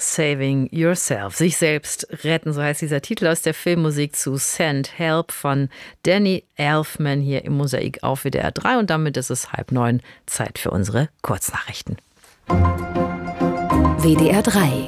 Saving Yourself. Sich selbst retten, so heißt dieser Titel aus der Filmmusik zu Send Help von Danny Elfman hier im Mosaik auf WDR 3. Und damit ist es 8:30, Zeit für unsere Kurznachrichten. WDR 3.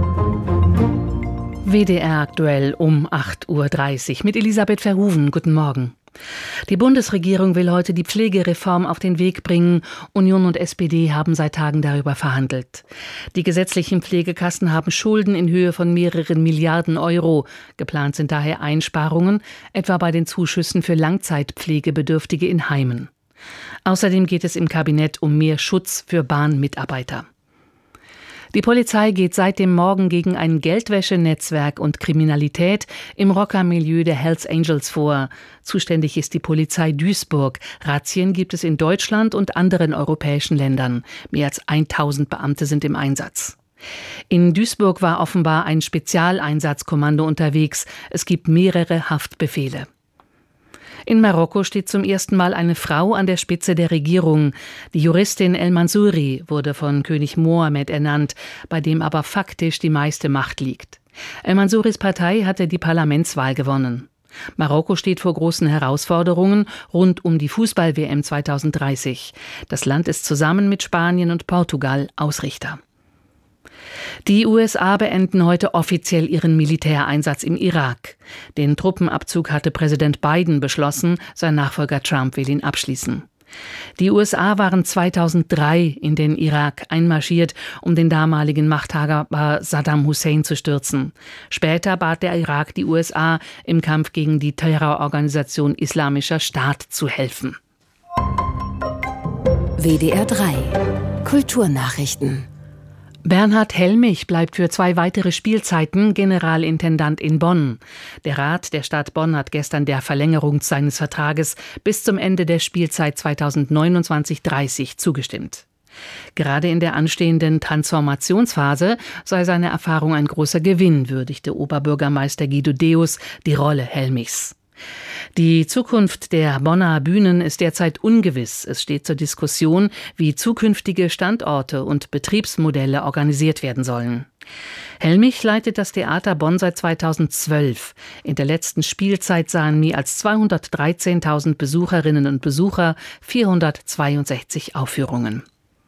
WDR aktuell um 8:30 Uhr mit Elisabeth Verhoeven. Guten Morgen. Die Bundesregierung will heute die Pflegereform auf den Weg bringen. Union und SPD haben seit Tagen darüber verhandelt. Die gesetzlichen Pflegekassen haben Schulden in Höhe von mehreren Milliarden Euro. Geplant sind daher Einsparungen, etwa bei den Zuschüssen für Langzeitpflegebedürftige in Heimen. Außerdem geht es im Kabinett um mehr Schutz für Bahnmitarbeiter. Die Polizei geht seit dem Morgen gegen ein Geldwäschenetzwerk und Kriminalität im Rockermilieu der Hells Angels vor. Zuständig ist die Polizei Duisburg. Razzien gibt es in Deutschland und anderen europäischen Ländern. Mehr als 1000 Beamte sind im Einsatz. In Duisburg war offenbar ein Spezialeinsatzkommando unterwegs. Es gibt mehrere Haftbefehle. In Marokko steht zum ersten Mal eine Frau an der Spitze der Regierung. Die Juristin El Mansouri wurde von König Mohammed ernannt, bei dem aber faktisch die meiste Macht liegt. El Mansouris Partei hatte die Parlamentswahl gewonnen. Marokko steht vor großen Herausforderungen rund um die Fußball-WM 2030. Das Land ist zusammen mit Spanien und Portugal Ausrichter. Die USA beenden heute offiziell ihren Militäreinsatz im Irak. Den Truppenabzug hatte Präsident Biden beschlossen, sein Nachfolger Trump will ihn abschließen. Die USA waren 2003 in den Irak einmarschiert, um den damaligen Machthaber Saddam Hussein zu stürzen. Später bat der Irak die USA, im Kampf gegen die Terrororganisation Islamischer Staat zu helfen. WDR 3 Kulturnachrichten. Bernhard Helmich bleibt für 2 weitere Spielzeiten Generalintendant in Bonn. Der Rat der Stadt Bonn hat gestern der Verlängerung seines Vertrages bis zum Ende der Spielzeit 2029/30 zugestimmt. Gerade in der anstehenden Transformationsphase sei seine Erfahrung ein großer Gewinn, würdigte Oberbürgermeister Guido Deus die Rolle Helmichs. Die Zukunft der Bonner Bühnen ist derzeit ungewiss. Es steht zur Diskussion, wie zukünftige Standorte und Betriebsmodelle organisiert werden sollen. Helmich leitet das Theater Bonn seit 2012. In der letzten Spielzeit sahen mehr als 213.000 Besucherinnen und Besucher 462 Aufführungen.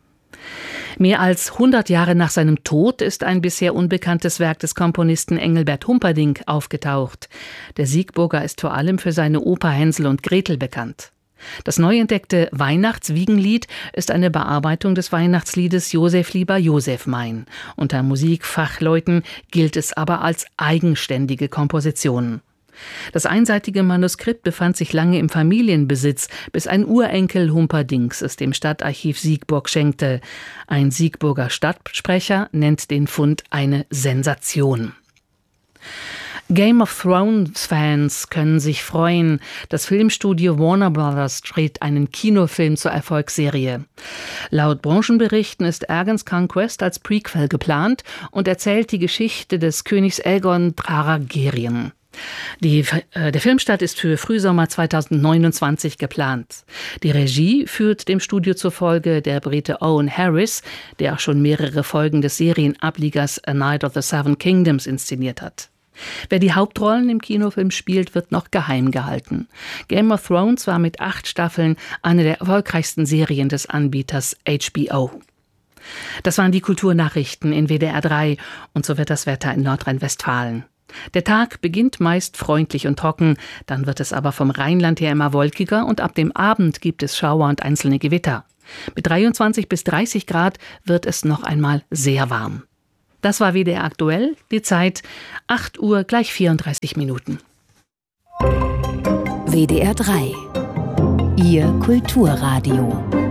Mehr als 100 Jahre nach seinem Tod ist ein bisher unbekanntes Werk des Komponisten Engelbert Humperdinck aufgetaucht. Der Siegburger ist vor allem für seine Oper Hänsel und Gretel bekannt. Das neu entdeckte Weihnachtswiegenlied ist eine Bearbeitung des Weihnachtsliedes Josef lieber Josef mein. Unter Musikfachleuten gilt es aber als eigenständige Komposition. Das einseitige Manuskript befand sich lange im Familienbesitz, bis ein Urenkel Humperdincks es dem Stadtarchiv Siegburg schenkte. Ein Siegburger Stadtsprecher nennt den Fund eine Sensation. Game of Thrones-Fans können sich freuen. Das Filmstudio Warner Bros. Dreht einen Kinofilm zur Erfolgsserie. Laut Branchenberichten ist Aegon's Conquest als Prequel geplant und erzählt die Geschichte des Königs Aegon Targaryen. Der Filmstart ist für Frühsommer 2029 geplant. Die Regie führt dem Studio zufolge der Brite Owen Harris, der auch schon mehrere Folgen des Serienablegers A Night of the Seven Kingdoms inszeniert hat. Wer die Hauptrollen im Kinofilm spielt, wird noch geheim gehalten. Game of Thrones war mit 8 Staffeln eine der erfolgreichsten Serien des Anbieters HBO. Das waren die Kulturnachrichten in WDR 3 und so wird das Wetter in Nordrhein-Westfalen. Der Tag beginnt meist freundlich und trocken, dann wird es aber vom Rheinland her immer wolkiger und ab dem Abend gibt es Schauer und einzelne Gewitter. Mit 23 bis 30 Grad wird es noch einmal sehr warm. Das war WDR aktuell, die Zeit 8 Uhr gleich 34 Minuten. WDR 3 Ihr Kulturradio.